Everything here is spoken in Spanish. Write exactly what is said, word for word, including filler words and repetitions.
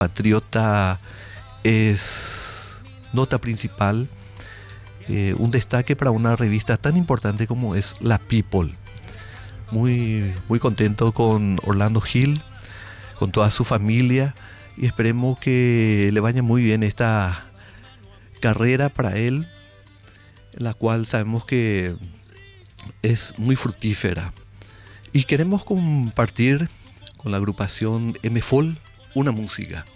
Patriota es nota principal, eh, un destaque para una revista tan importante como es La People. Muy, muy contento con Orlando Hill, con toda su familia, y esperemos que le vaya muy bien esta carrera para él, la cual sabemos que es muy fructífera. Y queremos compartir con la agrupación M-Fol una música.